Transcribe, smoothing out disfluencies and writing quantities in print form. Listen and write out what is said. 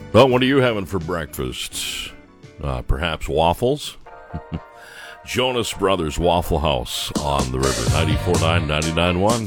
Well, what are you having for breakfast? Perhaps waffles? Jonas Brothers Waffle House on the river. 94.9, 99.1